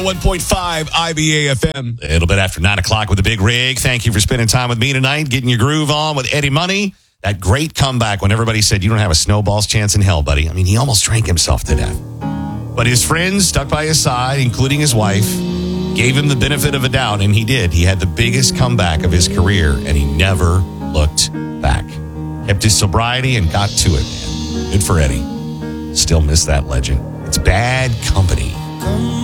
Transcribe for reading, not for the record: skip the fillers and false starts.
101.5 IBA FM. A little bit after 9 o'clock with the Big Rig. Thank you for spending time with me tonight, getting your groove on with Eddie Money. That great comeback when everybody said, you don't have a snowball's chance in hell, buddy. I mean, he almost drank himself to death. But his friends stuck by his side, including his wife, gave him the benefit of a doubt, and he did. He had the biggest comeback of his career, and he never looked back. Kept his sobriety and got to it, man. Good for Eddie. Still miss that legend. It's Bad Company.